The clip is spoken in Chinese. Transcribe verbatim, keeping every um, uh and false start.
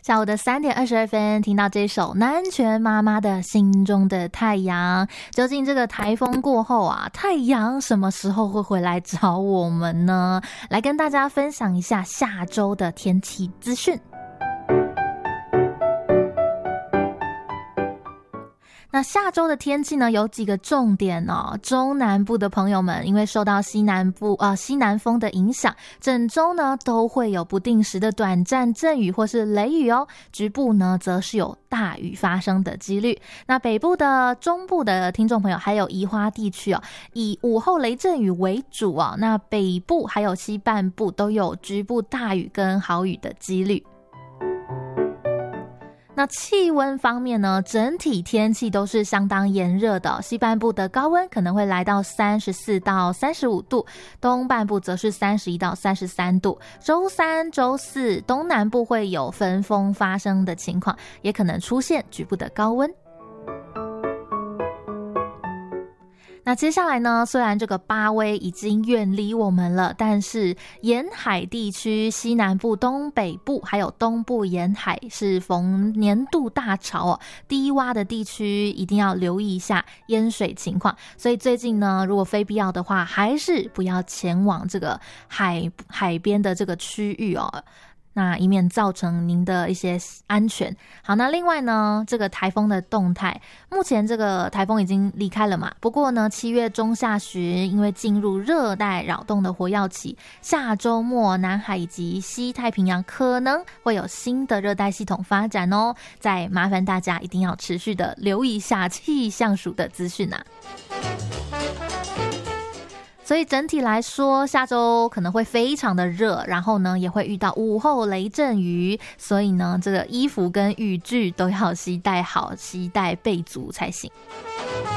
下午的三点二十二分，听到这首南拳妈妈的心中的太阳。究竟这个台风过后啊，太阳什么时候会回来找我们呢？来跟大家分享一下下周的天气资讯。那下周的天气呢，有几个重点哦。中南部的朋友们，因为受到西南部啊、呃、西南风的影响，整周呢都会有不定时的短暂阵雨或是雷雨哦。局部呢则是有大雨发生的几率。那北部的、中部的听众朋友，还有宜花地区哦，以午后雷阵雨为主哦。那北部还有西半部都有局部大雨跟豪雨的几率。那气温方面呢，整体天气都是相当炎热的，西半部的高温可能会来到三十四到三十五度，东半部则是三十一到三十三度。周三、周四东南部会有分风发生的情况，也可能出现局部的高温。那接下来呢，虽然这个巴威已经远离我们了，但是沿海地区、西南部、东北部还有东部沿海是逢年度大潮哦，低洼的地区一定要留意一下淹水情况。所以最近呢，如果非必要的话，还是不要前往这个海海边的这个区域哦。那以免造成您的一些安全。好，那另外呢，这个台风的动态，目前这个台风已经离开了嘛，不过呢，七月中下旬因为进入热带扰动的活跃期，下周末南海以及西太平洋可能会有新的热带系统发展哦，再麻烦大家一定要持续的留意一下气象署的资讯啊。所以整体来说，下周可能会非常的热，然后呢也会遇到午后雷阵雨，所以呢这个衣服跟雨具都要携带好，携带备足才行。